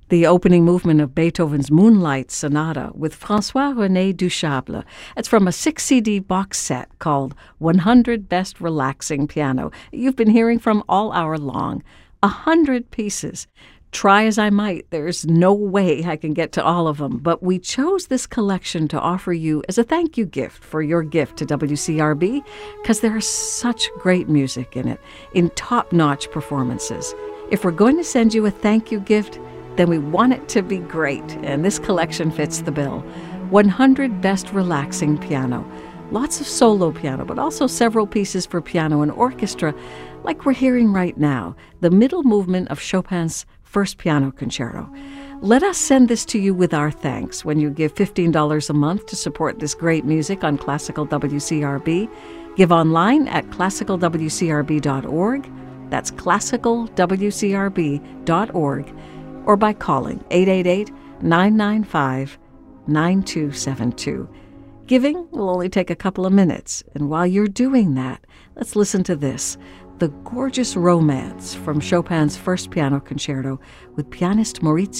The opening movement of Beethoven's Moonlight Sonata with François-René Duchable. It's from a 6-CD box set called 100 Best Relaxing Piano. You've been hearing from all hour long. 100 pieces. Try as I might, there's no way I can get to all of them, but we chose this collection to offer you as a thank you gift for your gift to WCRB because there is such great music in it, in top-notch performances. If we're going to send you a thank you gift, then we want it to be great, and this collection fits the bill. 100 Best Relaxing Piano. Lots of solo piano, but also several pieces for piano and orchestra, like we're hearing right now, the middle movement of Chopin's First Piano Concerto. Let us send this to you with our thanks when you give $15 a month to support this great music on Classical WCRB. Give online at classicalwcrb.org. That's classicalwcrb.org. Or by calling 888-995-9272. Giving will only take a couple of minutes, and while you're doing that, let's listen to this, the gorgeous Romance from Chopin's First Piano Concerto with pianist Maurizio